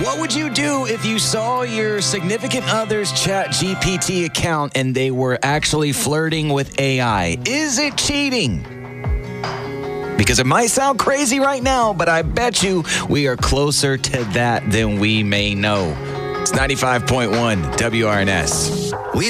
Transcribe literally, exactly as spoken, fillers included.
What would you do if you saw your significant other's Chat G P T account and they were actually flirting with A I? Is it cheating? Because it might sound crazy right now, but I bet you we are closer to that than we may know. It's ninety-five point one W R N S. We